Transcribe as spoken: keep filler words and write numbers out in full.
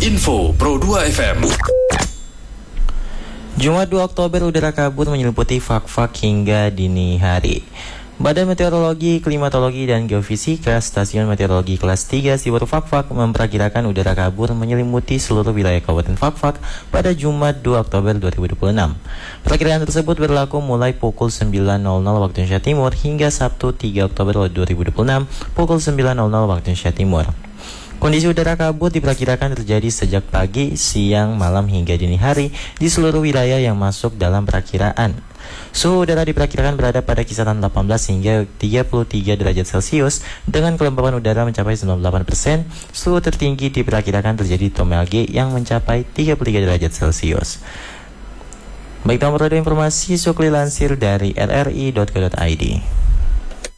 Info Pro dua F M. Jumat dua Oktober, udara kabut menyelimuti Fak-Fak hingga dini hari. Badan Meteorologi, Klimatologi, dan Geofisika Stasiun Meteorologi Kelas tiga Siberut Fak-Fak memperkirakan udara kabut menyelimuti seluruh wilayah Kabupaten Fak-Fak pada Jumat dua Oktober dua ribu dua puluh enam. Perkiraan tersebut berlaku mulai pukul sembilan waktu Indonesia Timur hingga Sabtu tiga Oktober dua ribu dua puluh enam pukul sembilan waktu Indonesia Timur. Kondisi udara kabut diperkirakan terjadi sejak pagi, siang, malam hingga dini hari di seluruh wilayah yang masuk dalam perakiraan. Suhu udara diperkirakan berada pada kisaran delapan belas hingga tiga puluh tiga derajat Celcius dengan kelembapan udara mencapai sembilan puluh delapan persen. Suhu tertinggi diperkirakan terjadi di Tomelge yang mencapai tiga puluh tiga derajat Celcius. Baik, nomor informasi Sukli lansir dari r r i dot co dot i d.